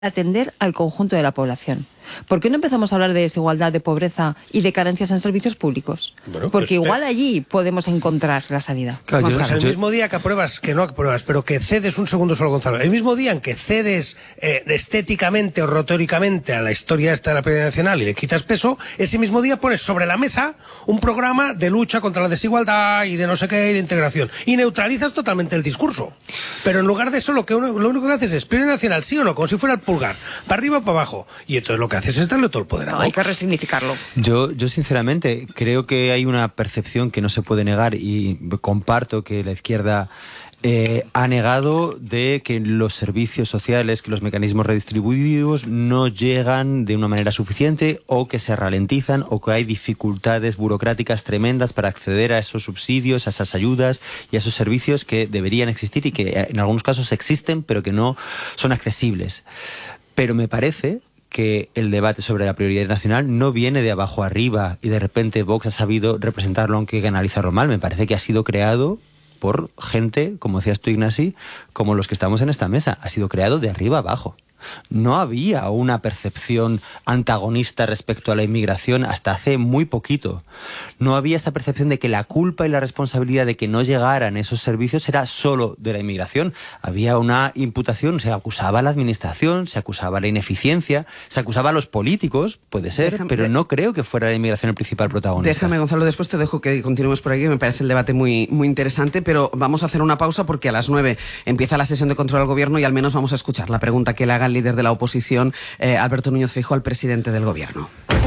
atender al conjunto de la población. ¿Por qué no empezamos a hablar de desigualdad, de pobreza y de carencias en servicios públicos? Bueno, porque igual allí podemos encontrar la salida. Claro, el mismo día que apruebas, pero que cedes un segundo solo, Gonzalo, el mismo día en que cedes estéticamente o retóricamente a la historia esta de la Prioridad Nacional y le quitas peso, ese mismo día pones sobre la mesa un programa de lucha contra la desigualdad y de no sé qué, y de integración, y neutralizas totalmente el discurso. Pero en lugar de eso, lo único que haces es Prioridad Nacional, sí o no, como si fuera el pulgar, para arriba o para abajo, y entonces lo que haces es darle todo el poder a Vox. Hay que resignificarlo. Yo sinceramente creo que hay una percepción que no se puede negar, y comparto que la izquierda ha negado de que los servicios sociales, que los mecanismos redistributivos no llegan de una manera suficiente, o que se ralentizan, o que hay dificultades burocráticas tremendas para acceder a esos subsidios, a esas ayudas y a esos servicios que deberían existir y que en algunos casos existen pero que no son accesibles. Pero me parece que el debate sobre la prioridad nacional no viene de abajo arriba y de repente Vox ha sabido representarlo, aunque hay que analizarlo mal. Me parece que ha sido creado por gente, como decías tú, Ignasi, como los que estamos en esta mesa. Ha sido creado de arriba abajo. No había una percepción antagonista respecto a la inmigración hasta hace muy poquito. No había esa percepción de que la culpa y la responsabilidad de que no llegaran esos servicios era solo de la inmigración. Había una imputación, se acusaba a la administración, se acusaba a la ineficiencia, se acusaba a los políticos, puede ser, pero no creo que fuera la inmigración el principal protagonista. Déjame, Gonzalo, después te dejo que continuemos por aquí, me parece el debate muy, muy interesante, pero vamos a hacer una pausa porque a las 9 empieza la sesión de control al gobierno y al menos vamos a escuchar la pregunta que le haga el líder de la oposición, Alberto Núñez Feijóo, al presidente del gobierno.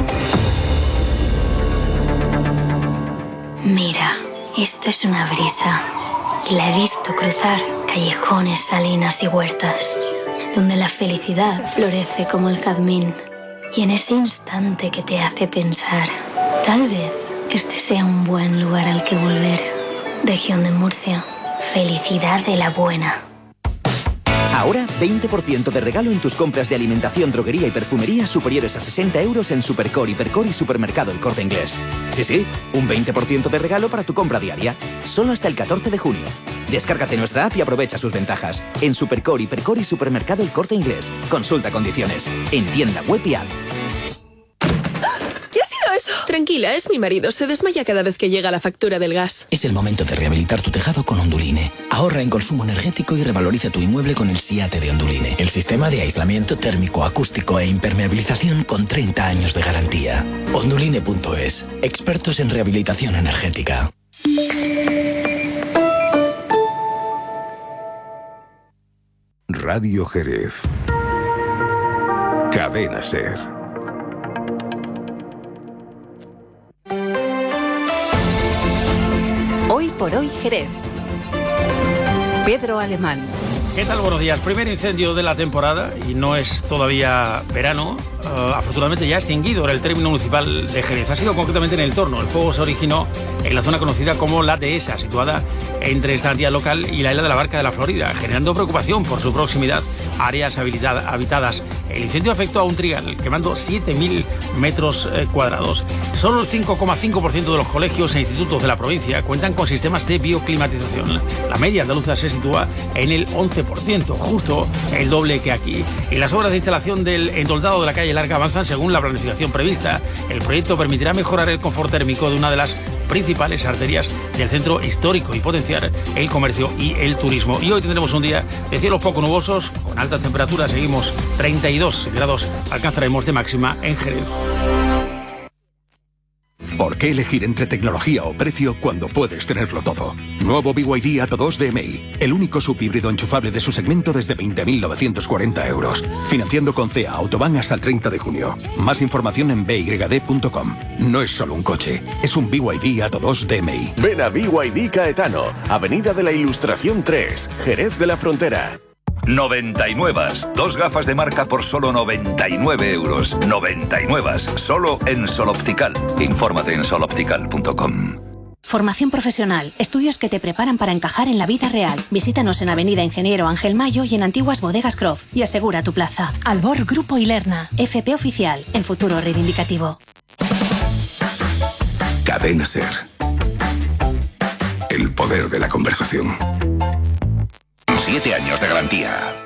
Mira, esto es una brisa y la he visto cruzar callejones, salinas y huertas, donde la felicidad florece como el jazmín. Y en ese instante que te hace pensar, tal vez este sea un buen lugar al que volver. Región de Murcia, felicidad de la buena. Ahora, 20% de regalo en tus compras de alimentación, droguería y perfumería superiores a 60 euros en Supercore, Hipercore y Supermercado El Corte Inglés. Sí, un 20% de regalo para tu compra diaria. Solo hasta el 14 de junio. Descárgate nuestra app y aprovecha sus ventajas. En Supercore, Hipercore y Supermercado El Corte Inglés. Consulta condiciones. En tienda web y app. Tranquila, es mi marido. Se desmaya cada vez que llega la factura del gas. Es el momento de rehabilitar tu tejado con Onduline. Ahorra en consumo energético y revaloriza tu inmueble con el SIATE de Onduline. El sistema de aislamiento térmico, acústico e impermeabilización con 30 años de garantía. Onduline.es. Expertos en rehabilitación energética. Radio Jerez. Cadena SER. Hoy por hoy Jerez. Pedro Alemán. ¿Qué tal? Buenos días. Primer incendio de la temporada y no es todavía verano. Afortunadamente ya extinguido en el término municipal de Jerez. Ha sido concretamente en El Torno. El fuego se originó en la zona conocida como La Dehesa, situada entre esta entidad local y la isla de la Barca de la Florida, generando preocupación por su proximidad a áreas habitadas. El incendio afectó a un trigal, quemando 7.000 metros cuadrados. Solo el 5,5% de los colegios e institutos de la provincia cuentan con sistemas de bioclimatización. La media andaluza se sitúa en el 11%, justo el doble que aquí. Y las obras de instalación del entoldado de la calle Larga avanzan según la planificación prevista. El proyecto permitirá mejorar el confort térmico de una de las principales arterias del centro histórico y potenciar el comercio y el turismo. Y hoy tendremos un día de cielos poco nubosos, con altas temperaturas. Seguimos 32 grados, alcanzaremos de máxima en Jerez. ¿Por qué elegir entre tecnología o precio cuando puedes tenerlo todo? Nuevo BYD Atto 2 DMI, el único subhíbrido enchufable de su segmento desde 20.940 euros. Financiando con CEA Autobahn hasta el 30 de junio. Más información en byd.com. No es solo un coche, es un BYD Atto 2 DMI. Ven a BYD Caetano, Avenida de la Ilustración 3, Jerez de la Frontera. 99. Dos gafas de marca por solo 99 euros. 99. Solo en Sol Optical. Infórmate en soloptical.com. Formación profesional, estudios que te preparan para encajar en la vida real. Visítanos en Avenida Ingeniero Ángel Mayo y en Antiguas Bodegas Croft y asegura tu plaza. Albor Grupo Ilerna, FP Oficial, el futuro reivindicativo. Cadena SER. El poder de la conversación. 7 años de garantía.